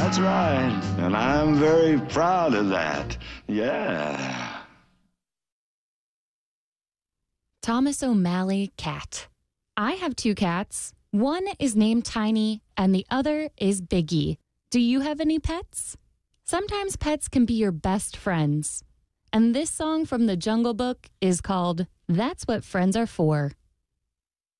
That's right. And I'm very proud of that. Yeah. Thomas O'Malley Cat. I have two cats. One is named Tiny and the other is Biggie. Do you have any pets? Sometimes pets can be your best friends. And this song from the Jungle Book is called That's What Friends Are For.